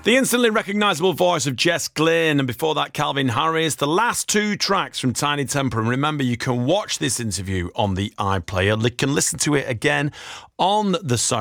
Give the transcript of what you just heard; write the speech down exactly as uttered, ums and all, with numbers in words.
The instantly recognisable voice of Jess Glynn, and before that Calvin Harris. The last two tracks from Tinie Tempah. And remember, you can watch this interview on the iPlayer. You can listen to it again on the site.